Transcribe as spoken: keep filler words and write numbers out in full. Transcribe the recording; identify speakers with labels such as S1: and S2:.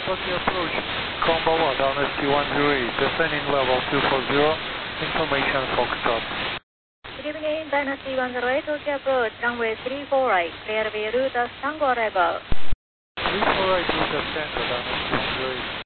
S1: Tokyo approach. Konbawa, Dynasty one zero eight, descending level two four zero, information Foxtrot.
S2: Good evening, Dynasty one zero eight, Tokyo approach, runway three four right, clear via route as Tango arrival.
S1: three four right, route ascend, Dynasty one zero eight.